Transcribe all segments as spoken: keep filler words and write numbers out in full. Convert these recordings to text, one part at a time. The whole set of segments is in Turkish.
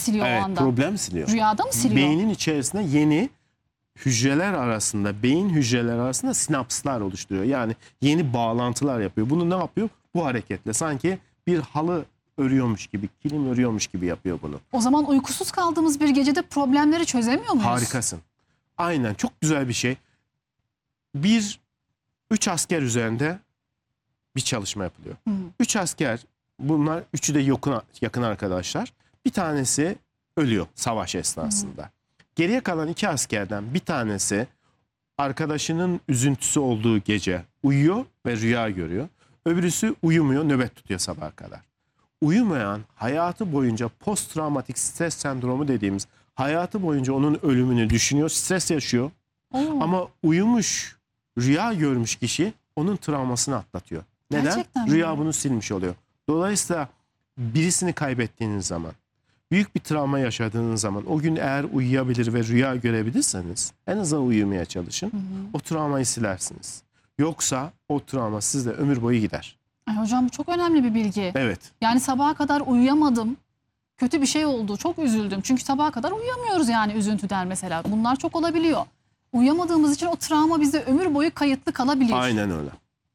siliyor evet, o anda? problem siliyor. Rüyada mı siliyor? Beynin içerisinde yeni hücreler arasında, beyin hücreleri arasında sinapslar oluşturuyor. Yani yeni bağlantılar yapıyor. Bunu ne yapıyor? Bu hareketle sanki bir halı örüyormuş gibi, kilim örüyormuş gibi yapıyor bunu. O zaman uykusuz kaldığımız bir gecede problemleri çözemiyor muyuz? Harikasın. Aynen, çok güzel bir şey. Bir, üç asker üzerinde bir çalışma yapılıyor. Hı. Üç asker, bunlar üçü de yakın, yakın arkadaşlar. Bir tanesi ölüyor savaş esnasında. Hı. Geriye kalan iki askerden bir tanesi arkadaşının üzüntüsü olduğu gece uyuyor ve rüya görüyor. Öbürüsü uyumuyor, nöbet tutuyor sabaha kadar. Uyumayan, hayatı boyunca post travmatik stres sendromu dediğimiz, hayatı boyunca onun ölümünü düşünüyor, stres yaşıyor. Oo. Ama uyumuş, rüya görmüş kişi onun travmasını atlatıyor. Neden? Gerçekten Rüya mi? bunu silmiş oluyor. Dolayısıyla birisini kaybettiğiniz zaman, büyük bir travma yaşadığınız zaman, o gün eğer uyuyabilir ve rüya görebilirseniz en azından uyumaya çalışın. Hı hı. O travmayı silersiniz. Yoksa o travma sizde ömür boyu gider. Ay hocam, bu çok önemli bir bilgi. Evet. Yani sabaha kadar uyuyamadım, kötü bir şey oldu, çok üzüldüm. Çünkü sabaha kadar uyuyamıyoruz yani üzüntüden mesela. Bunlar çok olabiliyor. Uyuyamadığımız için o travma bizde ömür boyu kayıtlı kalabilir. Aynen öyle.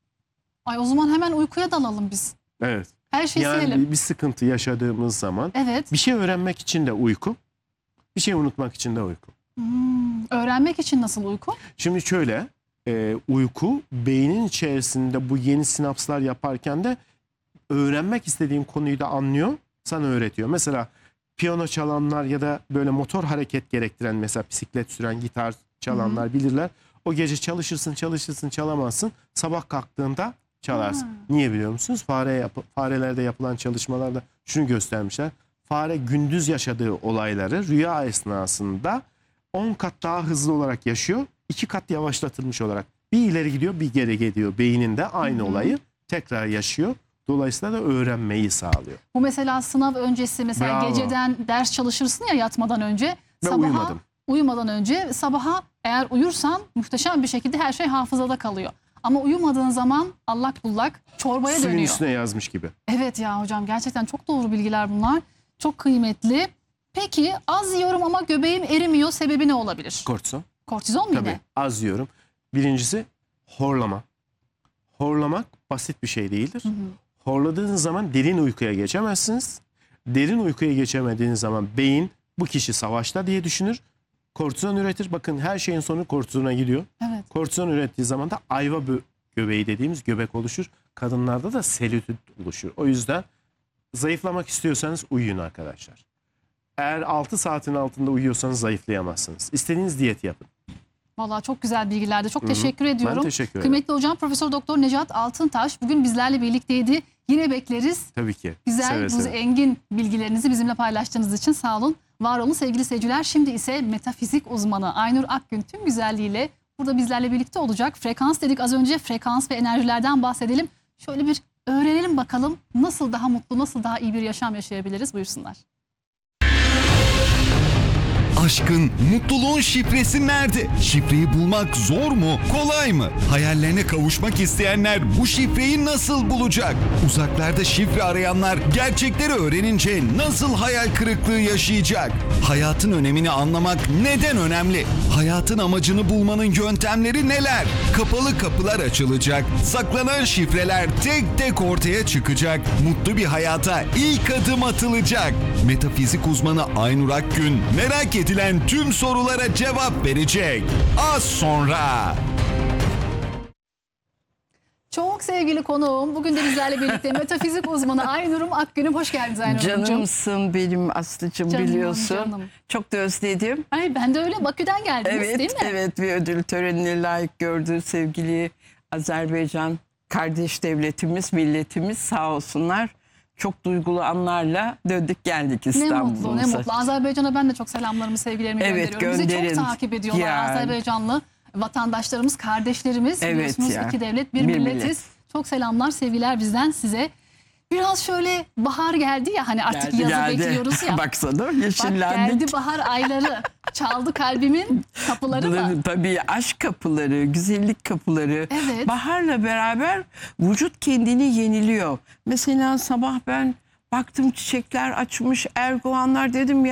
Ay o zaman hemen uykuya dalalım biz. Evet. Her şeyi yani silelim. Bir sıkıntı yaşadığımız zaman, evet. Bir şey öğrenmek için de uyku, bir şey unutmak için de uyku. Hmm, öğrenmek için nasıl uyku? Şimdi şöyle, e, uyku beynin içerisinde bu yeni sinapslar yaparken de öğrenmek istediğin konuyu da anlıyor, sana öğretiyor. Mesela piyano çalanlar ya da böyle motor hareket gerektiren, mesela bisiklet süren, gitar çalanlar Hı. bilirler. O gece çalışırsın, çalışırsın, çalamazsın. Sabah kalktığında çalarsın. Hmm. Niye biliyor musunuz? Fare yap farelerde yapılan çalışmalarda şunu göstermişler. Fare gündüz yaşadığı olayları rüya esnasında on kat daha hızlı olarak yaşıyor. iki kat yavaşlatılmış olarak. Bir ileri gidiyor, bir geri gidiyor. Beyninde aynı hmm. olayı tekrar yaşıyor. Dolayısıyla da öğrenmeyi sağlıyor. Bu mesela sınav öncesi, mesela Bravo. geceden ders çalışırsın ya yatmadan önce. Ben sabaha, uyumadım. Uyumadan önce sabaha eğer uyursan muhteşem bir şekilde her şey hafızada kalıyor. Ama uyumadığın zaman allak bullak çorbaya Suyun dönüyor. üstüne yazmış gibi. Evet ya hocam, gerçekten çok doğru bilgiler bunlar. Çok kıymetli. Peki az yiyorum ama göbeğim erimiyor, sebebi ne olabilir? Kortizon. Kortizon mu Tabii, yine? az yiyorum. Birincisi horlama. Horlamak basit bir şey değildir. Hı hı. Horladığınız zaman derin uykuya geçemezsiniz. Derin uykuya geçemediğiniz zaman beyin bu kişi savaşta diye düşünür. Kortizon üretir. Bakın her şeyin sonu kortizona gidiyor. Evet. Kortizon ürettiği zaman da ayva göbeği dediğimiz göbek oluşur. Kadınlarda da selülit oluşur. O yüzden zayıflamak istiyorsanız uyuyun arkadaşlar. Eğer altı saatin altında uyuyorsanız zayıflayamazsınız. İstediğiniz diyeti yapın. Vallahi çok güzel bilgilerdi. Çok Hı -hı. teşekkür ediyorum. Ben teşekkür ederim. Kıymetli hocam Profesör Doktor Necat Altıntaş bugün bizlerle birlikteydi. Yine bekleriz. Tabii ki. Güzel, seve bu seve. engin bilgilerinizi bizimle paylaştığınız için sağ olun. Var olun sevgili seyirciler. Şimdi ise metafizik uzmanı Aynur Akgün tüm güzelliğiyle burada bizlerle birlikte olacak. Frekans dedik az önce, frekans ve enerjilerden bahsedelim. Şöyle bir öğrenelim bakalım nasıl daha mutlu, nasıl daha iyi bir yaşam yaşayabiliriz, buyursunlar. Aşkın, mutluluğun şifresi nerede? Şifreyi bulmak zor mu, kolay mı? Hayallerine kavuşmak isteyenler bu şifreyi nasıl bulacak? Uzaklarda şifre arayanlar gerçekleri öğrenince nasıl hayal kırıklığı yaşayacak? Hayatın önemini anlamak neden önemli? Hayatın amacını bulmanın yöntemleri neler? Kapalı kapılar açılacak, saklanan şifreler tek tek ortaya çıkacak, mutlu bir hayata ilk adım atılacak. Metafizik uzmanı Aynur Akgün merak edilen tüm sorulara cevap verecek. Az sonra. Çok sevgili konuğum, bugün de bizlerle birlikte metafizik uzmanı Aynur Akgün'üm. Hoş geldiniz Aynur Hanımcığım. Canımsın benim Aslı'cığım, Canım, biliyorsun. canım. Çok da özledim. Ay ben de öyle, Bakü'den geldiniz evet, değil mi? Evet, bir ödül törenine layık gördüğü sevgili Azerbaycan kardeş devletimiz, milletimiz sağ olsunlar. Çok duygulu anlarla döndük geldik İstanbul'umuza. Ne mutlu, ne mutlu. Azerbaycan'a ben de çok selamlarımı, sevgilerimi evet, gönderiyorum. gönderin. Bizi çok takip ediyorlar yani. Azerbaycanlı vatandaşlarımız, kardeşlerimiz. Evet, biliyorsunuz ya. iki devlet, bir, bir milletiz. millet. Çok selamlar, sevgiler bizden size. Biraz şöyle bahar geldi ya, hani artık geldi, yazı geldi. bekliyoruz ya. Baksana yeşillendik. Bak geldi bahar ayları, çaldı kalbimin kapıları mı? Tabii aşk kapıları, güzellik kapıları. Evet. Baharla beraber vücut kendini yeniliyor. Mesela sabah ben baktım çiçekler açmış, erguvanlar, dedim ya.